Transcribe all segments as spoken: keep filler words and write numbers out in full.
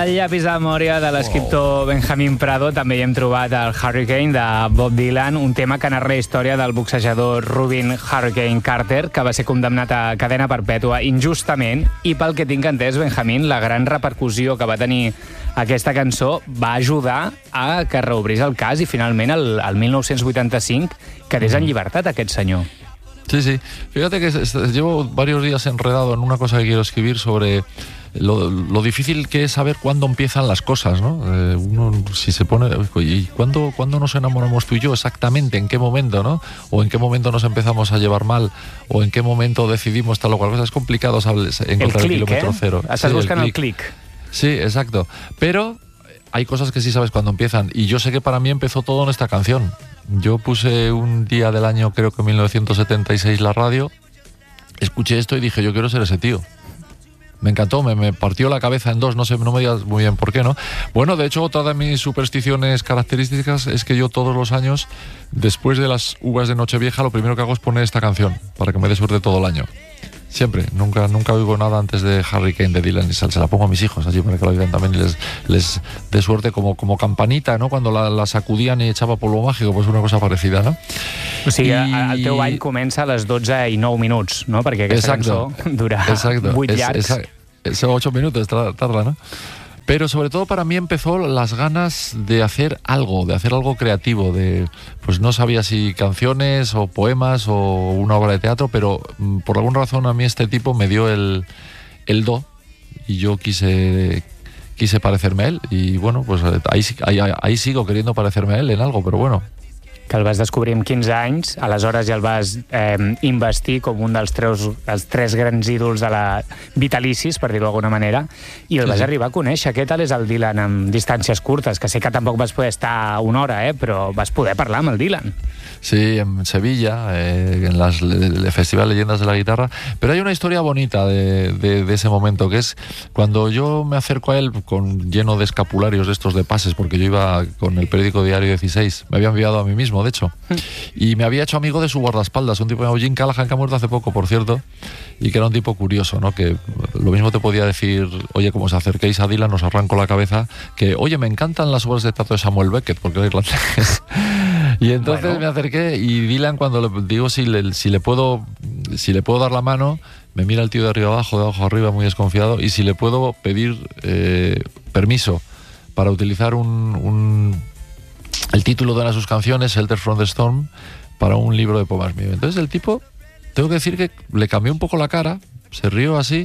Al llapis de memòria de l'escriptor Benjamin Prado també hi hem trobat el Hurricane de Bob Dylan, un tema que narra la història del boxejador Rubin Hurricane Carter, que va ser condemnat a cadena perpètua injustament, i pel que tinc entès, Benjamin, la gran repercussió que va tenir aquesta cançó va ajudar a que reobrís el cas i finalment el, el mil nou-cents vuitanta-cinc quedés en llibertat aquest senyor. Sí, sí. Fíjate que llevo varios días enredado en una cosa que quiero escribir sobre lo, lo difícil que es saber cuándo empiezan las cosas, ¿no? Eh, uno, si se pone... ¿Y cuándo, cuándo nos enamoramos tú y yo? Exactamente, ¿en qué momento, no? O en qué momento nos empezamos a llevar mal, o en qué momento decidimos tal o cual cosa. Es complicado saber, encontrar el, el kilómetro ¿eh? cero. Estás sí, buscando el clic. Sí, exacto. Pero hay cosas que sí sabes cuándo empiezan. Y yo sé que para mí empezó todo en esta canción. Yo puse un día del año, creo que mil novecientos setenta y seis, la radio, escuché esto y dije, yo quiero ser ese tío. Me encantó, me, me partió la cabeza en dos, no sé, no me digas muy bien por qué, ¿no? Bueno, de hecho, otra de mis supersticiones características es que yo todos los años, después de las uvas de Nochevieja, lo primero que hago es poner esta canción, para que me dé suerte todo el año. Siempre, nunca nunca oigo nada antes de Hurricane de Dylan y se la pongo a mis hijos allí para que lo oigan también y les, les dé suerte como, como campanita, ¿no? Cuando la, la sacudían y echaba polvo mágico, pues una cosa parecida, ¿no? O sigui, I... el teu any comença a les dotze i nou minuts, no? Perquè aquesta exacto, cançó dura exacto. vuit llargs. Es ocho minutos tarda, ¿no? Pero sobre todo para mí empezó las ganas de hacer algo, de hacer algo creativo, de pues no sabía si canciones o poemas o una obra de teatro, pero por alguna razón a mí este tipo me dio el, el do y yo quise quise parecerme a él y bueno, pues ahí, ahí, ahí sigo queriendo parecerme a él en algo, pero bueno. Que el vas descobrir amb quinze anys, aleshores ja el vas eh, investir com un dels tres, els tres grans ídols de la vitalicis, per dir-ho d'alguna manera, i el sí, vas sí. arribar a conèixer. Què tal és el Dylan amb distàncies curtes? Que sé que tampoc vas poder estar una hora, eh, però vas poder parlar amb el Dylan. Sí, en Sevilla, eh, en las, el Festival Leyendas de la Guitarra. Pero hay una historia bonita de, de, de ese momento, que es cuando yo me acerco a él con, lleno de escapularios de estos de pases, porque yo iba con el periódico Diario dieciséis, me había enviado a mí mismo, de hecho, y me había hecho amigo de su guardaespaldas, un tipo llamado Jim Callahan, que ha muerto hace poco, por cierto, y que era un tipo curioso, ¿no? Que lo mismo te podía decir, oye, como os acerquéis a Dylan, os arranco la cabeza, que, oye, me encantan las obras de teatro de Samuel Beckett, porque era irlandés. Y entonces bueno. me acerqué y Dylan, cuando le digo si le, si le puedo si le puedo dar la mano, me mira el tío de arriba abajo, de abajo arriba, muy desconfiado, y si le puedo pedir eh, permiso para utilizar un, un el título de una de sus canciones, Shelter from the Storm, para un libro de poemas mío. Entonces el tipo, tengo que decir que le cambió un poco la cara, se rió así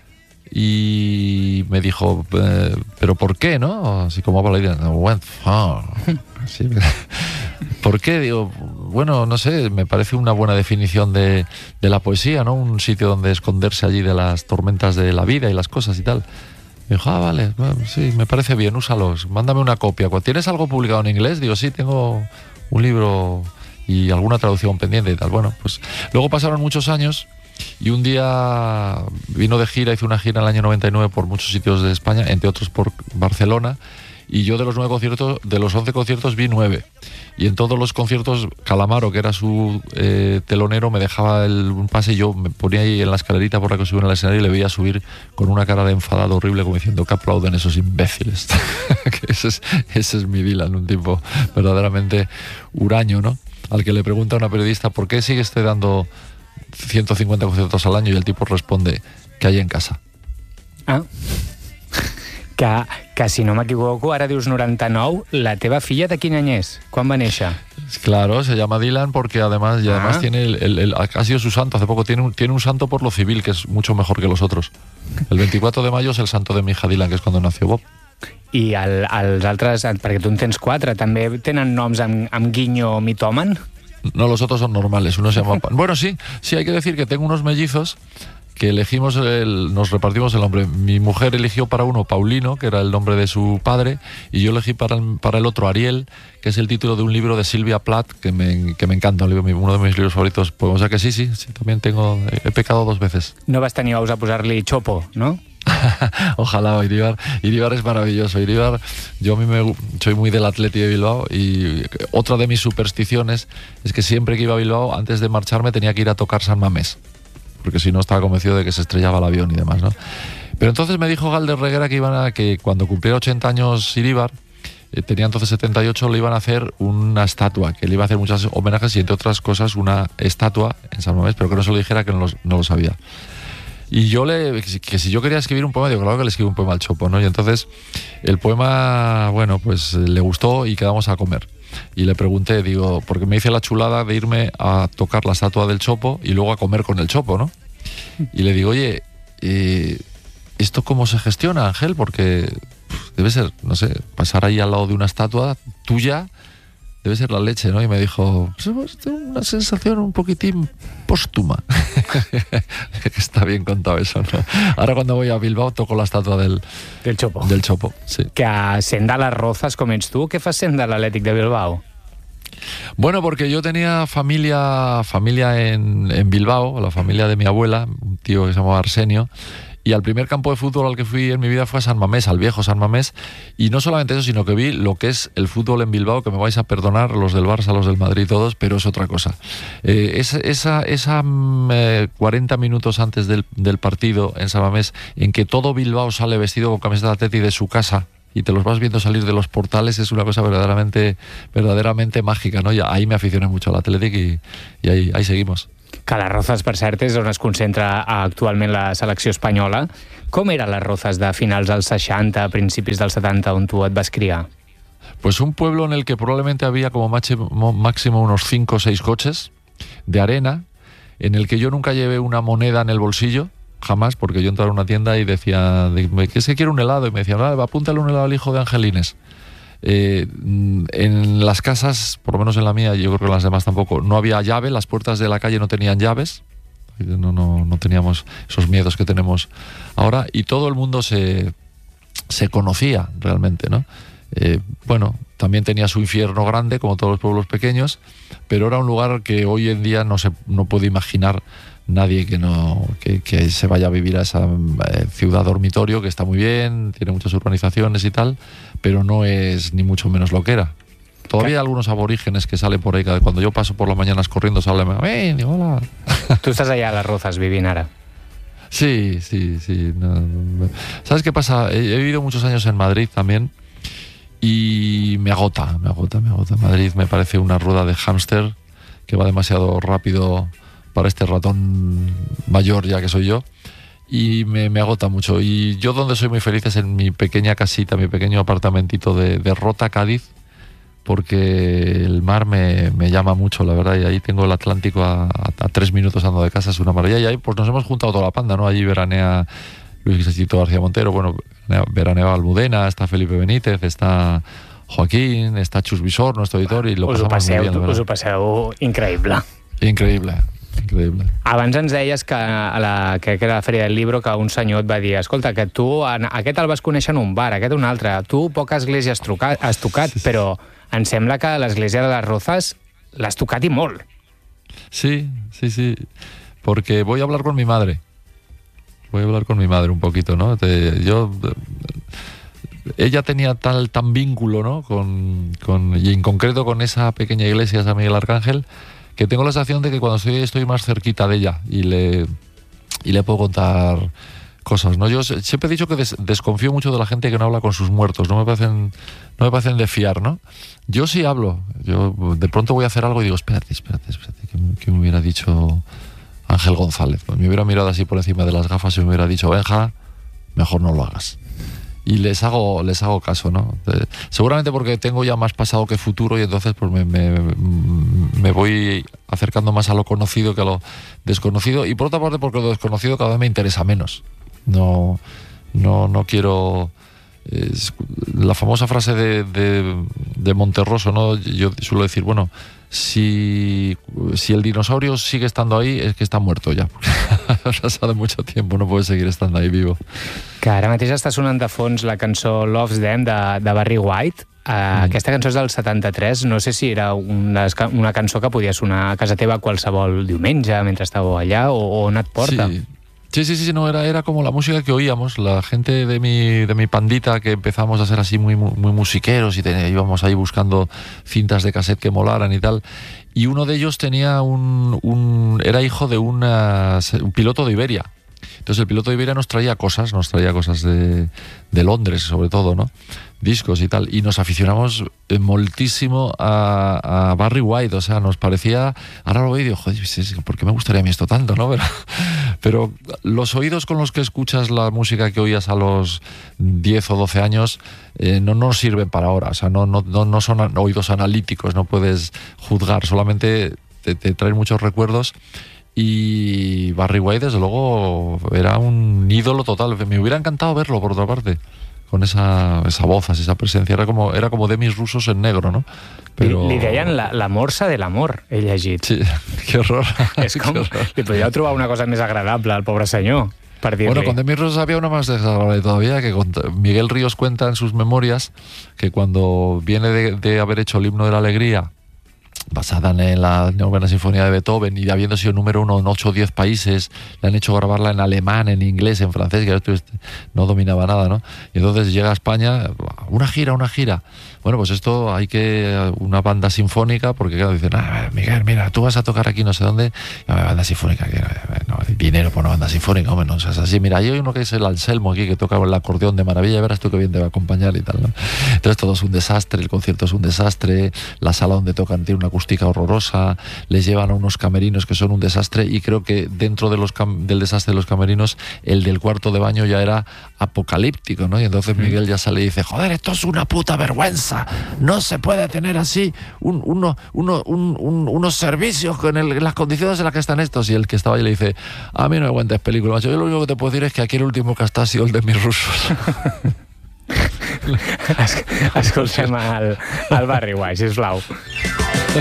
y me dijo, eh, ¿pero por qué, no? Así como habla la idea, went far. Sí. ¿Por qué? Digo, bueno, no sé, me parece una buena definición de, de la poesía, ¿no? Un sitio donde esconderse allí de las tormentas de la vida y las cosas y tal. Me dijo, ah, vale, bueno, sí, me parece bien, úsalos, mándame una copia. ¿Tienes algo publicado en inglés? Digo, sí, tengo un libro y alguna traducción pendiente y tal. Bueno, pues luego pasaron muchos años y un día vino de gira, hizo una gira en el año noventa y nueve por muchos sitios de España, entre otros por Barcelona. Y yo de los nueve conciertos, de los once conciertos vi nueve. Y en todos los conciertos Calamaro, que era su eh, telonero, me dejaba el, un pase y yo me ponía ahí en la escalerita por la que subía al escenario y le veía subir con una cara de enfadado horrible, como diciendo que aplauden esos imbéciles. Que ese, es, ese es mi Dylan, un tipo verdaderamente huraño, ¿no? Al que le pregunta a una periodista, ¿por qué sigue usted dando ciento cincuenta conciertos al año? Y el tipo responde, que hay en casa. Ah... Que, que si no m'equivoco, ara dius noranta-nou, la teva filla de quin any és? Quan va néixer? Claro, se llama Dylan porque además, y además ah. tiene el, el, el, ha sido su santo, hace poco tiene un, tiene un santo por lo civil, que es mucho mejor que los otros. El veinticuatro de mayo es el santo de mi hija Dylan, que es cuando nació Bob. I el, els altres, perquè tu en tens quatre, també tenen noms amb, amb guiño mitòman? No, los otros son normales, uno se llama... Bueno, sí, sí, hay que decir que tengo unos mellizos que elegimos, el, nos repartimos el nombre. Mi mujer eligió para uno Paulino, que era el nombre de su padre, y yo elegí para el, para el otro Ariel, que es el título de un libro de Sylvia Plath, que me, que me encanta, uno de mis libros favoritos. Pues, o sea que sí, sí, sí, también tengo, he pecado dos veces. No vas tenir ous a posar-li Chopo, ¿no? Ojalá, Iribar. Iribar es maravilloso. Iribar, yo a mí me soy muy del Atleti de Bilbao y otra de mis supersticiones es que siempre que iba a Bilbao, antes de marcharme tenía que ir a tocar San Mamés, porque si no estaba convencido de que se estrellaba el avión y demás, ¿no? Pero entonces me dijo Galder Reguera que iban a, que cuando cumpliera ochenta años Iríbar, eh, tenía entonces setenta y ocho, le iban a hacer una estatua, que le iba a hacer muchos homenajes y entre otras cosas una estatua en San Mamés, pero que no se lo dijera, que no lo, no lo sabía. Y yo le, que si yo quería escribir un poema, digo, claro que le escribo un poema al Chopo, ¿no? Y entonces el poema, bueno, pues le gustó y quedamos a comer. Y le pregunté, digo, porque me hice la chulada de irme a tocar la estatua del Chopo y luego a comer con el Chopo, ¿no? Y le digo, oye, eh, ¿esto cómo se gestiona, Ángel? Porque pff, debe ser, no sé, pasar ahí al lado de una estatua tuya, debe ser la leche, ¿no? Y me dijo, pues, tengo una sensación un poquitín póstuma. Está bien contado eso, ¿no? Ahora cuando voy a Bilbao toco la estatua del, del Chopo. Del Chopo, sí. Que sent de les Rozas com ets tu, què fas sent de l'Atlètic de Bilbao? Bueno, porque yo tenía familia, familia en, en Bilbao, la familia de mi abuela, un tío que se llamaba Arsenio, y al primer campo de fútbol al que fui en mi vida fue a San Mamés, al viejo San Mamés, y no solamente eso, sino que vi lo que es el fútbol en Bilbao, que me vais a perdonar, los del Barça, los del Madrid, todos, pero es otra cosa. Eh, esa esa, esa eh, cuarenta minutos antes del, del partido en San Mamés, en que todo Bilbao sale vestido con camiseta de Atleti de su casa, y te los vas viendo salir de los portales, es una cosa verdaderamente verdaderamente mágica, ¿no? Y ahí me aficioné mucho al Athletic y, y ahí, ahí seguimos. Que les Rozas, per cert, és on es concentra actualment la selecció espanyola. Com eren les Rozas de finals dels seixanta, principis dels setanta, on tu et vas criar? Pues un pueblo en el que probablemente había como máximo, máximo unos cinco o seis coches de arena, en el que yo nunca llevé una moneda en el bolsillo, jamás, porque yo entraba a una tienda y decía, ¿qué se quiere un helado? Y me decían, vale, apúntale un helado al hijo de Angelines. Eh, en las casas, por lo menos en la mía, yo creo que en las demás tampoco, no había llave, las puertas de la calle no tenían llaves, no, no, no teníamos esos miedos que tenemos ahora, y todo el mundo se, se conocía realmente, ¿no? Eh, bueno, también tenía su infierno grande, como todos los pueblos pequeños, pero era un lugar que hoy en día no se no puede imaginar nadie que no que, que se vaya a vivir a esa eh, ciudad dormitorio, que está muy bien, tiene muchas urbanizaciones y tal, pero no es ni mucho menos lo que era. Todavía hay algunos aborígenes que salen por ahí, cuando yo paso por las mañanas corriendo salen, ¡eh, hola! Tú estás allá a les Rozas vivint ara. Sí, sí, sí. No, no. ¿Sabes qué pasa? He, he vivido muchos años en Madrid también y me agota, me agota, me agota. Madrid me parece una rueda de hámster que va demasiado rápido para este ratón mayor ya que soy yo, y me, me agota mucho. Y yo donde soy muy feliz es en mi pequeña casita, mi pequeño apartamentito de, de Rota, Cádiz, porque el mar me, me llama mucho, la verdad, y ahí tengo el Atlántico a, a, a tres minutos andando de casa, es una maravilla. Y ahí pues nos hemos juntado toda la panda, ¿no? Allí veranea Luis Guisachito García Montero, bueno, veranea Almudena, está Felipe Benítez, está Joaquín, está Chus Visor, nuestro editor, y lo us pasamos passeu, muy bien, la verdad. us ho passeu increïble. Increïble. Increïble. Abans ens deies que a la, que era la Fèria del Libro, que un senyor et va dir, escolta, que tu aquest el vas conèixer en un bar, aquest un altre, tu poca església has, trucat, has tocat, sí, sí. Però em sembla que l'església de les Rozas l'has tocat i molt. Sí, sí, sí, porque voy a hablar con mi madre. Voy a hablar con mi madre un poquito, ¿no? Te, yo... Ella tenía tal tan vínculo, ¿no? Con, con, y en concreto con esa pequeña iglesia de San Miguel Arcángel, que tengo la sensación de que cuando estoy, estoy más cerquita de ella y le, y le puedo contar cosas, ¿no? Yo siempre he dicho que des, desconfío mucho de la gente que no habla con sus muertos, no me parecen, no me parecen de fiar, ¿no? Yo sí hablo, yo de pronto voy a hacer algo y digo, espérate, espérate, espérate, que, que me hubiera dicho Ángel González, pues me hubiera mirado así por encima de las gafas y me hubiera dicho, Benja, mejor no lo hagas. Y les hago les hago caso, ¿no? Eh, seguramente porque tengo ya más pasado que futuro y entonces pues me, me, me voy acercando más a lo conocido que a lo desconocido, y por otra parte porque lo desconocido cada vez me interesa menos. No no no quiero... Eh, la famosa frase de, de, de Monterroso, ¿no? Yo suelo decir, bueno, si, si el dinosaurio sigue estando ahí es que está muerto ja. Ha passat mucho tiempo, no puede seguir estando ahí vivo. Que ara mateix està sonant de fons la cançó Love's Them de, de Barry White. Uh, mm. Aquesta cançó és del setanta-tres, no sé si era una, una cançó que podia sonar a casa teva qualsevol diumenge mentre estàveu allà, o, o on et porta. Sí. Sí, sí, sí, no, era, era como la música que oíamos, la gente de mi, de mi pandita, que empezamos a ser así muy, muy musiqueros y ten, íbamos ahí buscando cintas de cassette que molaran y tal, y uno de ellos tenía un, un era hijo de una, un piloto de Iberia, Entonces el piloto de Iberia nos traía cosas, nos traía cosas de, de Londres, sobre todo, ¿no? Discos y tal, y nos aficionamos moltísimo a, a Barry White, o sea, nos parecía, ahora lo veo y digo, joder, ¿por qué me gustaría a mí esto tanto, no? Pero, pero los oídos con los que escuchas la música que oías a los diez o doce años eh, no nos sirven para ahora, o sea, no, no, no, no son oídos analíticos, no puedes juzgar, solamente te, te traen muchos recuerdos. Y Barry White, desde luego, era un ídolo total. Me hubiera encantado verlo, por otra parte, con esa, esa voz, esa presencia. Era como, era como Demis Russos en negro, ¿no? Però... Li, li deien la, la morsa de l'amor, he llegit. Sí, que horror. És com, li podríeu trobar una cosa més agradable al pobre senyor, per dir-li. Bueno, con Demis Russos había una más desagradable todavía, que Miguel Ríos cuenta en sus memorias que cuando viene de, de haber hecho el himno de la alegría, basada en la novena sinfonía de Beethoven, y habiendo sido número uno en ocho o diez países, le han hecho grabarla en alemán, en inglés, en francés, que no dominaba nada, ¿no? Y entonces llega a España, una gira, una gira. Bueno, pues esto hay que, una banda sinfónica, porque claro, dicen, ah, Miguel, mira, tú vas a tocar aquí no sé dónde, una banda sinfónica, que no, dinero por una banda sinfónica, hombre, no seas así. Mira, hay uno que es el Anselmo aquí, que toca el acordeón de maravilla, y verás tú qué bien te va a acompañar y tal, ¿no? Entonces todo es un desastre, el concierto es un desastre, la sala donde tocan tiene una acústica horrorosa, les llevan a unos camerinos que son un desastre, y creo que dentro de los cam- del desastre de los camerinos, el del cuarto de baño ya era apocalíptico, ¿no? Y entonces Miguel ya sale y dice, joder, esto es una puta vergüenza, no se puede tener así un, uno, uno, un, un, unos servicios con el, las condiciones en las que están estos. Y el que estaba ahí le dice, a mí no me cuentes películas, macho, yo lo único que te puedo decir es que aquí el último que ha sido el de mis rusos. Escoltem el, el Barry White, sisplau.